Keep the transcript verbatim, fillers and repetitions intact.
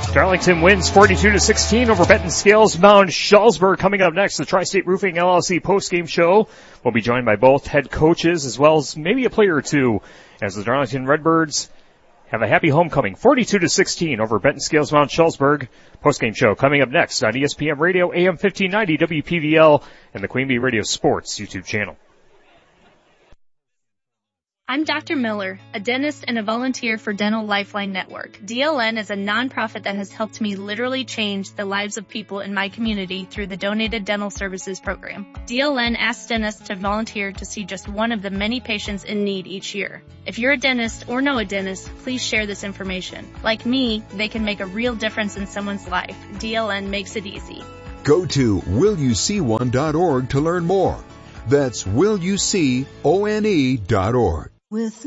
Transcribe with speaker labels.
Speaker 1: Darlington wins forty-two to sixteen over Benton Scales Mound Schallsburg. Coming up next, the Tri-State Roofing L L C post-game show. We'll be joined by both head coaches as well as maybe a player or two as the Darlington Redbirds have a happy homecoming. forty-two to sixteen over Benton Scales Mound Schallsburg. Post-game show coming up next on E S P N Radio, A M fifteen ninety, W P V L, and the Queen Bee Radio Sports YouTube channel.
Speaker 2: I'm Doctor Miller, a dentist and a volunteer for Dental Lifeline Network. D L N is a nonprofit that has helped me literally change the lives of people in my community through the Donated Dental Services program. D L N asks dentists to volunteer to see just one of the many patients in need each year. If you're a dentist or know a dentist, please share this information. Like me, they can make a real difference in someone's life. D L N makes it easy.
Speaker 3: Go to will you see one dot org to learn more. That's will you see one dot org.
Speaker 4: With